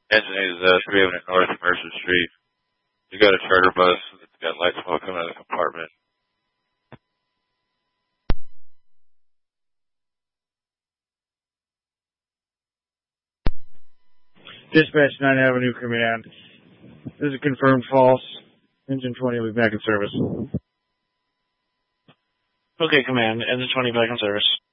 Engine is 300 North Mercer Street. You got a charter bus that's got light smoke coming out of the compartment. Dispatch 9 Avenue Command. This is confirmed false. Engine 20 will be back in service. Okay, Command. Engine 20 back in service.